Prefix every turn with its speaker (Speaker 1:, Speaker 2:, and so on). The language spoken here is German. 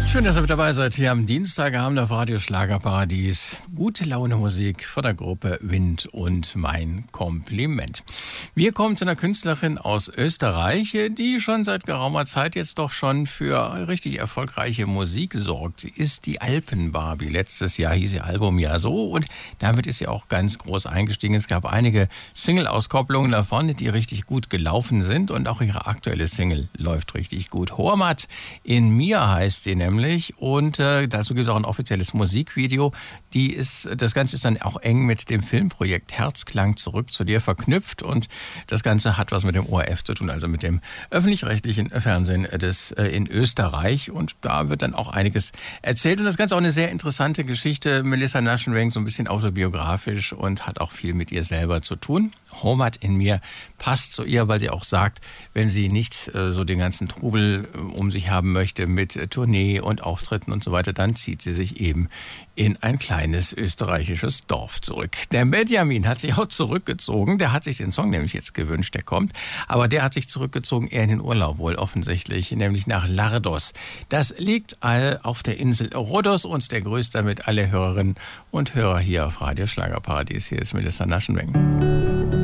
Speaker 1: Schön, dass ihr mit dabei seid. Hier am Dienstagabend auf Radio Schlagerparadies. Gute Laune Musik von der Gruppe Wind und mein Kompliment. Wir kommen zu einer Künstlerin aus Österreich, die schon seit geraumer Zeit jetzt doch schon für richtig erfolgreiche Musik sorgt. Sie ist die Alpenbarbie. Letztes Jahr hieß ihr Album ja so und damit ist sie auch ganz groß eingestiegen. Es gab einige Single-Auskopplungen davon, die richtig gut gelaufen sind und auch ihre aktuelle Single läuft richtig gut. Hormat in mir heißt sie nämlich. Und dazu gibt es auch ein offizielles Musikvideo. Das Ganze ist dann auch eng mit dem Filmprojekt Herzklang zurück zu dir verknüpft. Und das Ganze hat was mit dem ORF zu tun, also mit dem öffentlich-rechtlichen Fernsehen in Österreich. Und da wird dann auch einiges erzählt. Und das Ganze auch eine sehr interessante Geschichte. Melissa Naschenweng, so ein bisschen autobiografisch und hat auch viel mit ihr selber zu tun. Hormat in mir passt zu ihr, weil sie auch sagt, wenn sie nicht so den ganzen Trubel um sich haben möchte mit Tournee und Auftritten und so weiter, dann zieht sie sich eben in ein kleines österreichisches Dorf zurück. Der Benjamin hat sich auch zurückgezogen, der hat sich den Song nämlich jetzt gewünscht, der kommt, aber der hat sich zurückgezogen eher in den Urlaub wohl offensichtlich, nämlich nach Lardos. Das liegt auf der Insel Rhodos und der grüßt damit alle Hörerinnen und Hörer hier auf Radio Schlagerparadies. Hier ist Melissa Naschenweng.